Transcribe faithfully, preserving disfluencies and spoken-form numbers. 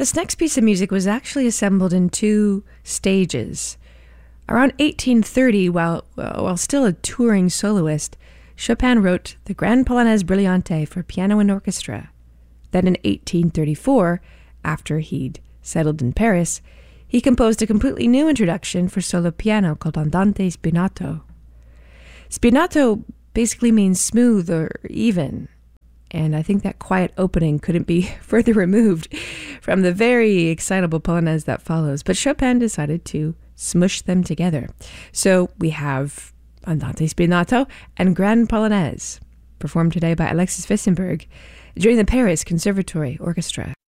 This next piece of music was actually assembled in two stages. Around eighteen thirty, while, while still a touring soloist, Chopin wrote the Grande Polonaise Brillante for piano and orchestra. Then in eighteen thirty-four, after he'd settled in Paris, he composed a completely new introduction for solo piano called Andante Spinato. Spinato basically means smooth or even, and I think that quiet opening couldn't be further removed from the very excitable polonaise that follows, but Chopin decided to smush them together. So we have Andante Spinato and Grande Polonaise, performed today by Alexis Wissenberg during the Paris Conservatory Orchestra.